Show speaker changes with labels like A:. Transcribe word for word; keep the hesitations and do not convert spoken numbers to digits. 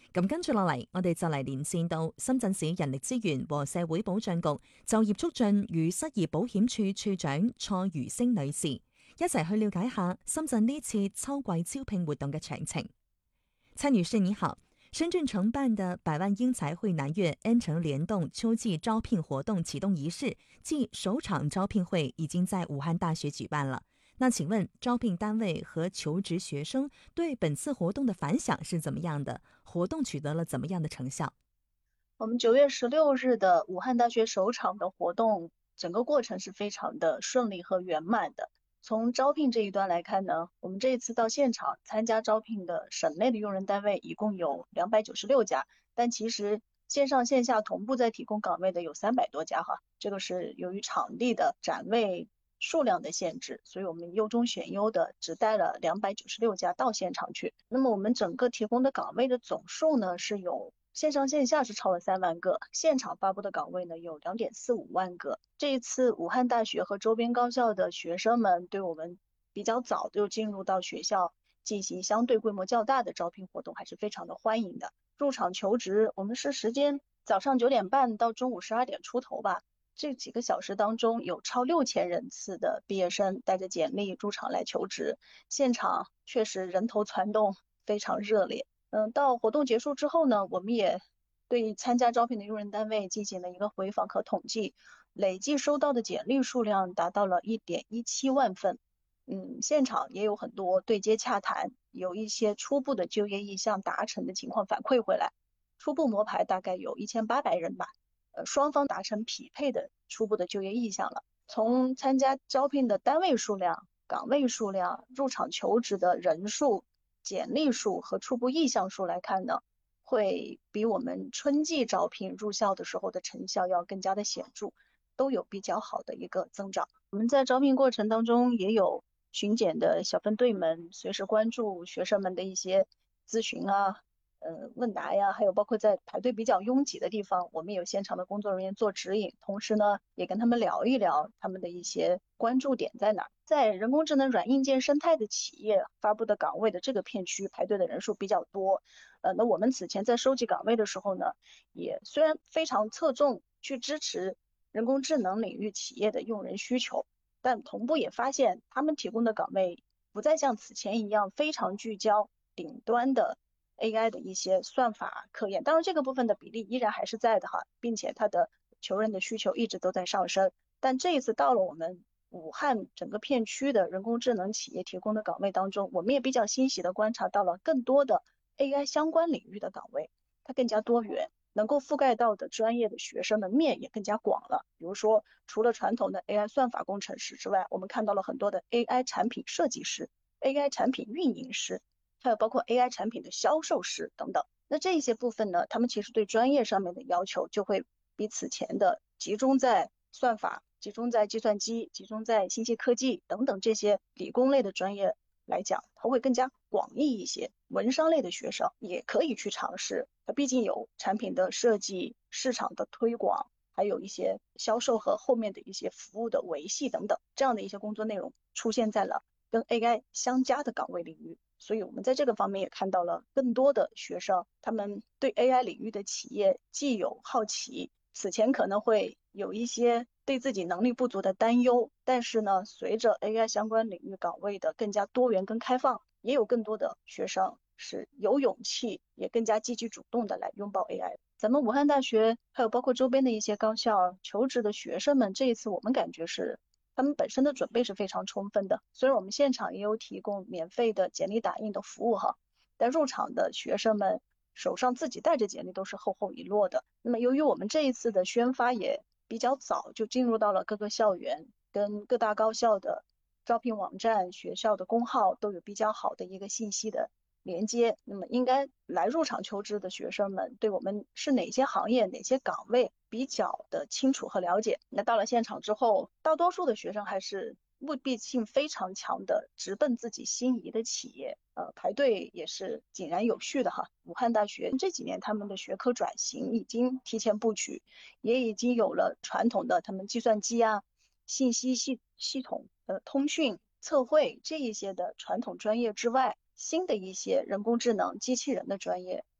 A: 咁跟住落嚟，我哋就嚟連線到深圳市人力資源和社會保障局就業促進與失業保險處處長蔡如星女士，一齊去了解下深圳呢次秋季招聘活動嘅詳情。蔡女士你好，深圳承辦的百萬英才匯南粵 N 城聯動秋季招聘活動啟動儀式暨首場招聘會已經在武漢大學舉辦了。那請問招聘單位和求職學生對本次活動的反響是怎麼樣的？活動取得了怎麼樣的成效？
B: 我們九月十六日的武漢大學首場的活動，整個過程是非常的順利和圓滿的。從招聘這一端來看呢，我們這一次到現場參加招聘的省內的用人單位一共有兩百九十六家，但其實線上線下同步在提供崗位的有三百多家哈。這個是由於場地的展位數量的限制，所以我們優中選優的只帶了兩百九十六家到現場去。那麼我們整個提供的崗位的總數呢，是有線上線下是超了三萬個，現場發佈的崗位呢有兩點四五萬個。這一次武漢大學和周邊高校的學生們對我們比較早就進入到學校進行相對規模較大的招聘活動，還是非常的歡迎的。入場求職，我們是時間早上九點半到中午十二點出頭吧。這幾個小時當中，有超六千人次的畢業生帶着簡歷入場來求職，現場確實人頭攒動，非常熱烈。嗯，到活動結束之後呢，我們也對參加招聘的用人單位進行了一個回訪和統計，累計收到的簡歷數量達到了一點一七萬份。嗯，現場也有很多對接洽談，有一些初步的就業意向達成的情況反饋回來，初步摸排大概有一千八百人吧。呃，雙方達成匹配的初步的就業意向了。從參加招聘的單位數量、崗位數量、入場求職的人數、簡歷數和初步意向數來看呢，會比我們春季招聘入校的時候的成效要更加的顯著，都有比較好的一個增長。我們在招聘過程當中也有巡檢的小分隊們隨時關注學生們的一些諮詢啊、呃，問答呀，還有包括在排隊比較擁擠的地方，我們有現場的工作人員做指引，同時呢，也跟他們聊一聊他們的一些關注點在哪。在人工智能軟硬件生態的企業發布的崗位的這個片區，排隊的人數比較多。呃，那我們此前在收集崗位的時候呢，也雖然非常側重去支持人工智能領域企業的用人需求，但同步也發現他們提供的崗位不再像此前一樣非常聚焦頂端的A I 的一些算法科研，當然這個部分的比例依然還是在的哈，並且它的求人的需求一直都在上升。但這一次到了我們武漢整個片區的人工智能企業提供的崗位當中，我們也比較欣喜地觀察到了更多的 A I 相關領域的崗位，它更加多元，能夠覆蓋到的專業的學生的面也更加廣了。比如說，除了傳統的 A I 算法工程師之外，我們看到了很多的 A I 產品設計師、A I 產品運營師，還有包括 A I 產品的銷售師等等。那這一些部分呢，他們其實對專業上面的要求就會比此前的集中在算法、集中在計算機、集中在信息科技等等這些理工類的專業來講，它會更加廣義一些。文商類的學生也可以去嘗試，它畢竟有產品的設計、市場的推廣，還有一些銷售和後面的一些服務的維繫等等，這樣的一些工作內容出現在了跟 A I 相加的崗位領域。所以我們在這個方面也看到了更多的學生，他們對 A I 領域的企業既有好奇，此前可能會有一些對自己能力不足的擔憂，但是呢，隨着 A I 相關領域崗位的更加多元跟開放，也有更多的學生是有勇氣，也更加積極主動的來擁抱 A I。咱們武漢大學還有包括周邊的一些高校求職的學生們，這一次我們感覺是他們本身的準備是非常充分的。雖然我們現場也有提供免費的簡歷打印的服務哈，但入場的學生們手上自己帶着簡歷都是厚厚一摞的。那麼由於我們這一次的宣發也比較早就進入到了各個校園，跟各大高校的招聘網站、學校的公號都有比較好的一個信息的連接，那麼應該來入場求職的學生們對我們是哪些行業、哪些崗位比較的清楚和了解。那到了現場之後，大多數的學生還是目的性非常強的，直奔自己心儀的企業，呃，排隊也是井然有序的哈。武漢大學這幾年他們的學科轉型已經提前布局，也已經有了傳統的他們計算機啊、信息系系統、呃、通訊、測繪這一些的傳統專業之外，新的一些人工智能、機器人的專業